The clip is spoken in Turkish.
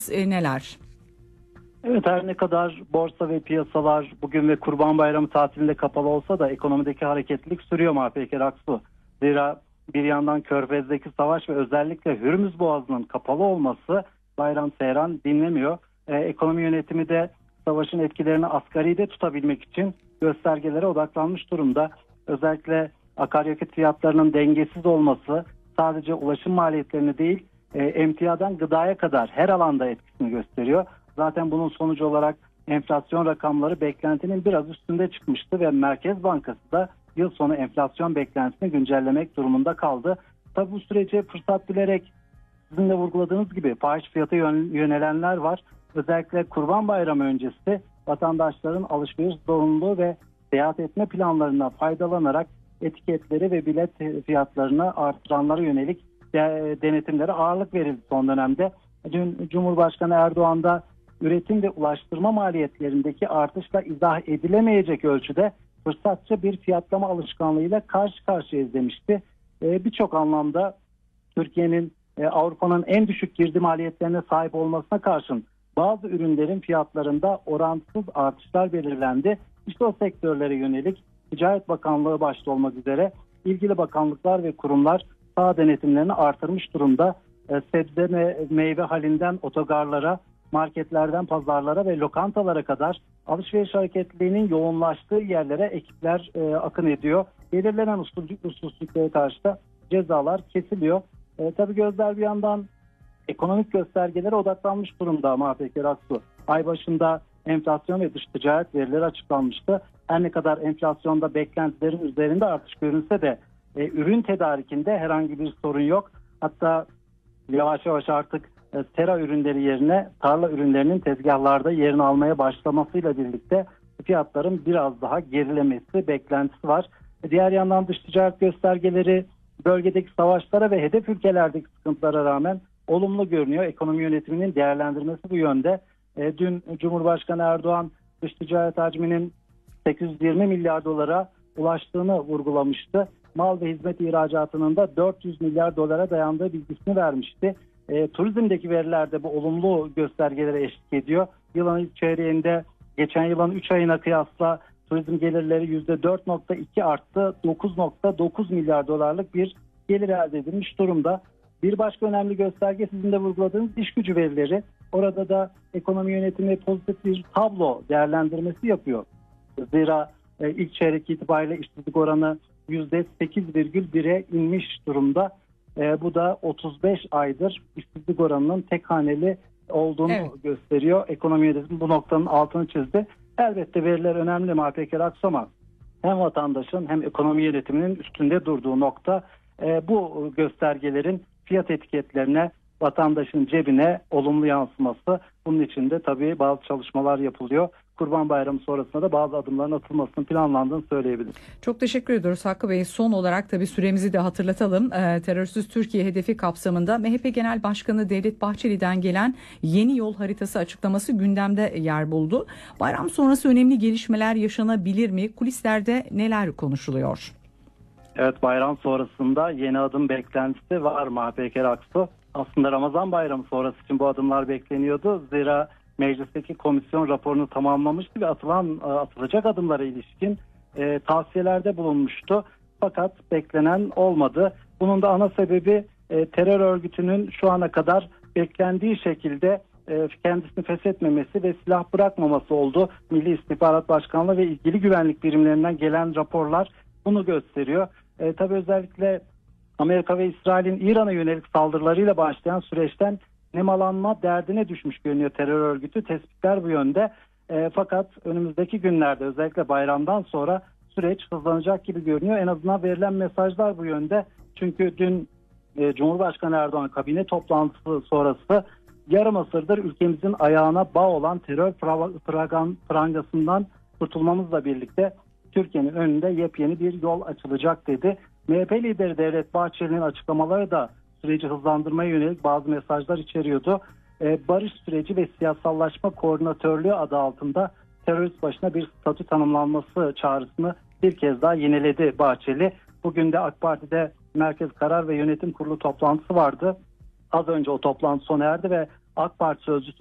neler? Evet, her ne kadar borsa ve piyasalar bugün ve Kurban Bayramı tatilinde kapalı olsa da ekonomideki hareketlilik sürüyor Mahpeker Aksu. Zira bir yandan Körfez'deki savaş ve özellikle Hürmüz Boğazı'nın kapalı olması bayram seyran dinlemiyor. Ekonomi yönetimi de savaşın etkilerini asgaride tutabilmek için göstergelere odaklanmış durumda. Özellikle akaryakıt fiyatlarının dengesiz olması sadece ulaşım maliyetlerini değil, emtiadan gıdaya kadar her alanda etkisini gösteriyor. Zaten bunun sonucu olarak enflasyon rakamları beklentinin biraz üstünde çıkmıştı ve Merkez Bankası da yıl sonu enflasyon beklentisini güncellemek durumunda kaldı. Tabi bu sürece fırsat bilerek sizin de vurguladığınız gibi fahiş fiyata yönelenler var. Özellikle Kurban Bayramı öncesi vatandaşların alışveriş zorunluluğu ve seyahat etme planlarına faydalanarak etiketleri ve bilet fiyatlarını artıranlara yönelik denetimlere ağırlık verildi son dönemde. Dün Cumhurbaşkanı Erdoğan da üretim ve ulaştırma maliyetlerindeki artışla izah edilemeyecek ölçüde fırsatçı bir fiyatlama alışkanlığıyla karşı karşıyayız demişti. Birçok anlamda Türkiye'nin Avrupa'nın en düşük girdi maliyetlerine sahip olmasına karşın bazı ürünlerin fiyatlarında orantısız artışlar belirlendi. İşte o sektörlere yönelik Ticaret Bakanlığı başta olmak üzere ilgili bakanlıklar ve kurumlar sağ denetimlerini artırmış durumda. Sebze ve meyve halinden otogarlara, marketlerden pazarlara ve lokantalara kadar alışveriş hareketliliğinin yoğunlaştığı yerlere ekipler akın ediyor. Belirlenen usulsüzlüklere karşı da cezalar kesiliyor. Tabii gözler bir yandan ekonomik göstergelere odaklanmış durumda Mahpeker Aksu. Ay başında enflasyon ve dış ticaret verileri açıklanmıştı. Her ne kadar enflasyonda beklentilerin üzerinde artış görünse de ürün tedarikinde herhangi bir sorun yok. Hatta yavaş yavaş artık sera ürünleri yerine tarla ürünlerinin tezgahlarda yerini almaya başlamasıyla birlikte fiyatların biraz daha gerilemesi beklentisi var. Diğer yandan dış ticaret göstergeleri bölgedeki savaşlara ve hedef ülkelerdeki sıkıntılara rağmen olumlu görünüyor. Ekonomi yönetiminin değerlendirmesi bu yönde. Dün Cumhurbaşkanı Erdoğan dış ticaret hacminin 820 milyar dolara ulaştığını vurgulamıştı. Mal ve hizmet ihracatının da 400 milyar dolara dayandığı bilgisini vermişti. Turizmdeki veriler de bu olumlu göstergelere eşlik ediyor. Yılın ilk çeyreğinde geçen yılın 3 ayına kıyasla turizm gelirleri %4.2 arttı. 9.9 milyar dolarlık bir gelir elde edilmiş durumda. Bir başka önemli gösterge sizin de vurguladığınız iş gücü verileri. Orada da ekonomi yönetimi pozitif bir tablo değerlendirmesi yapıyor. Zira ilk çeyrek itibariyle işsizlik oranı %8,1'e inmiş durumda. Bu da 35 aydır işsizlik oranının tek haneli olduğunu gösteriyor. Ekonomi yönetimi bu noktanın altını çizdi. Elbette veriler önemli Mahpeker Aksu ama hem vatandaşın hem ekonomi yönetiminin üstünde durduğu nokta bu göstergelerin fiyat etiketlerine, vatandaşın cebine olumlu yansıması. Bunun için de tabii bazı çalışmalar yapılıyor. Kurban Bayramı sonrasında da bazı adımların atılmasının planlandığını söyleyebiliriz. Çok teşekkür ediyoruz Hakkı Bey. Son olarak tabii süremizi de hatırlatalım. Terörsüz Türkiye hedefi kapsamında MHP Genel Başkanı Devlet Bahçeli'den gelen yeni yol haritası açıklaması gündemde yer buldu. Bayram sonrası önemli gelişmeler yaşanabilir mi? Kulislerde neler konuşuluyor? Evet, bayram sonrasında yeni adım beklentisi var Mahpeker Aksu. Aslında Ramazan Bayramı sonrası için bu adımlar bekleniyordu. Zira meclisteki komisyon raporunu tamamlamıştı ve atılacak adımlara ilişkin tavsiyelerde bulunmuştu. Fakat beklenen olmadı. Bunun da ana sebebi terör örgütünün şu ana kadar beklendiği şekilde kendisini feshetmemesi ve silah bırakmaması oldu. Milli İstihbarat Başkanlığı ve ilgili güvenlik birimlerinden gelen raporlar bunu gösteriyor. Tabii özellikle Amerika ve İsrail'in İran'a yönelik saldırılarıyla başlayan süreçten nemalanma derdine düşmüş görünüyor terör örgütü. Tespitler bu yönde. Fakat önümüzdeki günlerde özellikle bayramdan sonra süreç hızlanacak gibi görünüyor. En azından verilen mesajlar bu yönde. Çünkü dün Cumhurbaşkanı Erdoğan kabine toplantısı sonrası yarım asırdır ülkemizin ayağına bağ olan terör prangasından kurtulmamızla birlikte Türkiye'nin önünde yepyeni bir yol açılacak dedi. MHP lideri Devlet Bahçeli'nin açıklamaları da süreci hızlandırmaya yönelik bazı mesajlar içeriyordu. Barış süreci ve siyasallaşma koordinatörlüğü adı altında terörist başına bir statü tanımlanması çağrısını bir kez daha yineledi Bahçeli. Bugün de AK Parti'de Merkez Karar ve Yönetim Kurulu toplantısı vardı. Az önce o toplantı sona erdi ve AK Parti sözcüsü